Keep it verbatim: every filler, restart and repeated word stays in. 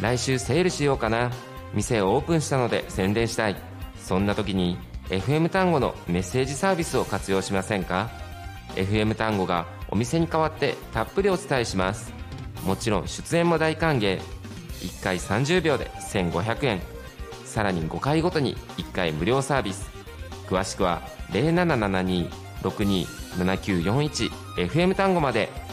来週セールしようかな、店をオープンしたので宣伝したい、そんな時に エフエム 単語のメッセージサービスを活用しませんか？ エフエム 単語がお店に代わってたっぷりお伝えします。もちろん出演も大歓迎。いっかいさんじゅうびょうでせんごひゃくえん、さらにごかいごとにいっかい無料サービス。詳しくは ゼロななななに ろくにー ななきゅうよんいち エフエム 単語まで。